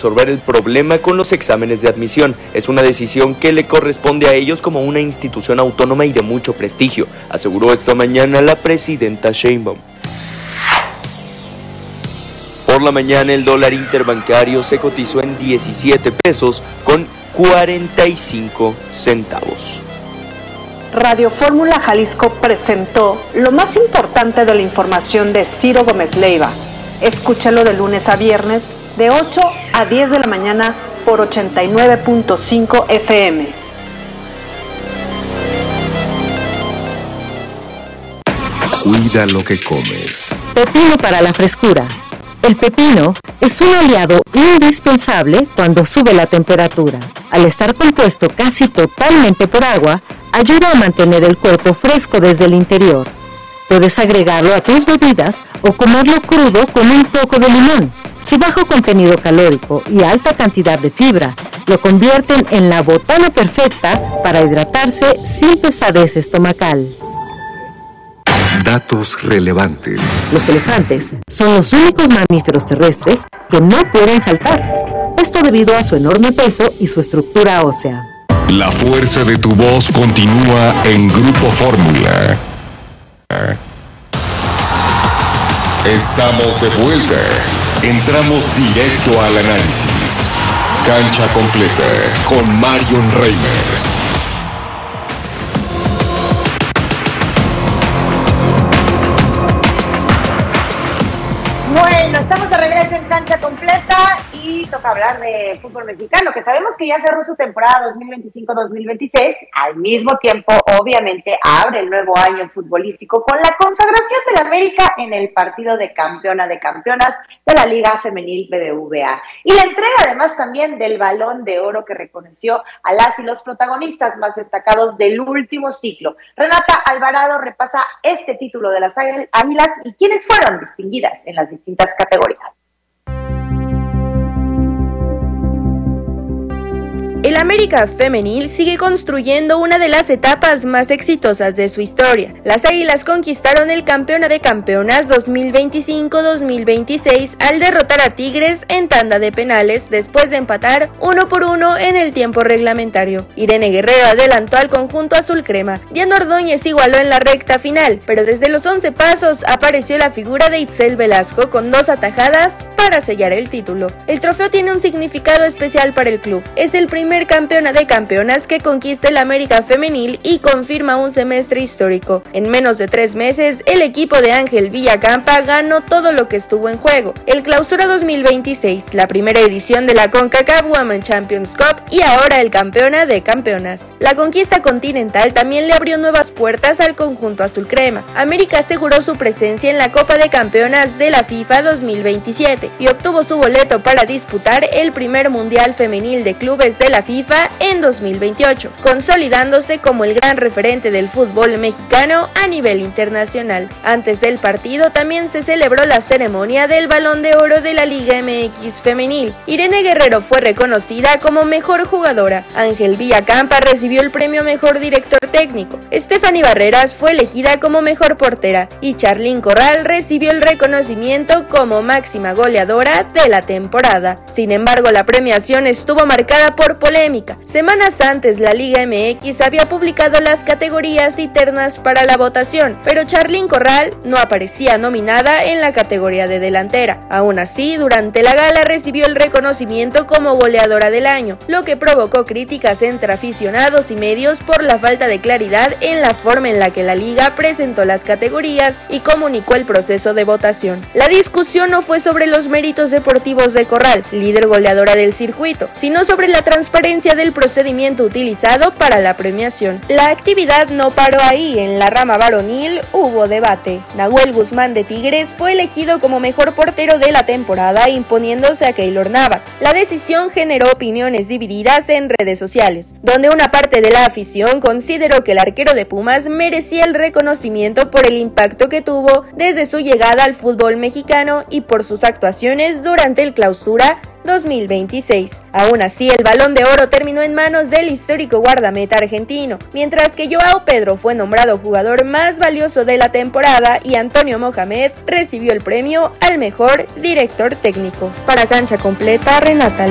resolver el problema con los exámenes de admisión. Es una decisión que le corresponde a ellos como una institución autónoma y de mucho prestigio, aseguró esta mañana la presidenta Sheinbaum. Por la mañana el dólar interbancario se cotizó en 17 pesos con 45 centavos. Radio Fórmula Jalisco presentó lo más importante de la información de Ciro Gómez Leiva. Escúchalo de lunes a viernes de 8 a 10 de la mañana por 89.5 FM. Cuida lo que comes. Pepino para la frescura. El pepino es un aliado indispensable cuando sube la temperatura. Al estar compuesto casi totalmente por agua, ayuda a mantener el cuerpo fresco desde el interior. Puedes agregarlo a tus bebidas o comerlo crudo con un poco de limón. Su bajo contenido calórico y alta cantidad de fibra lo convierten en la botana perfecta para hidratarse sin pesadez estomacal. Datos relevantes. Los elefantes son los únicos mamíferos terrestres que no pueden saltar. Esto debido a su enorme peso y su estructura ósea. La fuerza de tu voz continúa en Grupo Fórmula. Estamos de vuelta. Entramos directo al análisis. Cancha completa con Marion Reimers. Bueno, estamos de regreso en Cancha Completa y toca hablar de fútbol mexicano, que sabemos que ya cerró su temporada 2025-2026, al mismo tiempo, obviamente, abre el nuevo año futbolístico con la consagración de la América en el partido de campeona de campeonas de la Liga Femenil BBVA. Y la entrega, además, también del Balón de Oro que reconoció a las y los protagonistas más destacados del último ciclo. Renata Alvarado repasa este título de las Águilas y quiénes fueron distinguidas en las distintas categorías. El América Femenil sigue construyendo una de las etapas más exitosas de su historia. Las Águilas conquistaron el Campeona de Campeonas 2025-2026 al derrotar a Tigres en tanda de penales después de empatar 1-1 en el tiempo reglamentario. Irene Guerrero adelantó al conjunto azul crema. Diana Ordóñez igualó en la recta final, pero desde los 11 pasos apareció la figura de Itzel Velasco con 2 atajadas para sellar el título. El trofeo tiene un significado especial para el club. Es el primer campeona de campeonas que conquista el América Femenil y confirma un semestre histórico. En menos de 3 meses, el equipo de Ángel Villacampa ganó todo lo que estuvo en juego. El Clausura 2026, la primera edición de la CONCACAF Women's Champions Cup y ahora el Campeona de Campeonas. La conquista continental también le abrió nuevas puertas al conjunto azul crema. América aseguró su presencia en la Copa de Campeonas de la FIFA 2027 y obtuvo su boleto para disputar el primer Mundial Femenil de Clubes de la FIFA en 2028, consolidándose como el gran referente del fútbol mexicano a nivel internacional. Antes del partido también se celebró la ceremonia del Balón de Oro de la Liga MX Femenil. Irene Guerrero fue reconocida como mejor jugadora, Ángel Villacampa recibió el premio Mejor Director Técnico, Stephanie Barreras fue elegida como mejor portera y Charlín Corral recibió el reconocimiento como máxima goleadora de la temporada. Sin embargo, la premiación estuvo marcada por polémica. Semanas antes, la Liga MX había publicado las categorías y ternas para la votación, pero Charlín Corral no aparecía nominada en la categoría de delantera. Aún así, durante la gala recibió el reconocimiento como goleadora del año, lo que provocó críticas entre aficionados y medios por la falta de claridad en la forma en la que la liga presentó las categorías y comunicó el proceso de votación. La discusión no fue sobre los méritos deportivos de Corral, líder goleadora del circuito, sino sobre la transparencia del procedimiento utilizado para la premiación. La actividad no paró ahí, en la rama varonil hubo debate. Nahuel Guzmán de Tigres fue elegido como mejor portero de la temporada, imponiéndose a Keylor Navas. La decisión generó opiniones divididas en redes sociales, donde una parte de la afición consideró que el arquero de Pumas merecía el reconocimiento por el impacto que tuvo desde su llegada al fútbol mexicano y por sus actuaciones durante el Clausura 2026. Aún así, el Balón de Oro terminó en manos del histórico guardameta argentino, mientras que Joao Pedro fue nombrado jugador más valioso de la temporada y Antonio Mohamed recibió el premio al mejor director técnico. Para Cancha Completa, Renata